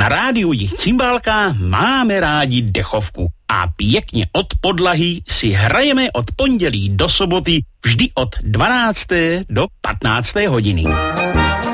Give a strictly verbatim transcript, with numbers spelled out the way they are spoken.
Na rádiu Jich Cymbálka máme rádi dechovku a pěkně od podlahy si hrajeme od pondělí do soboty vždy od dvanácté do patnácté hodiny.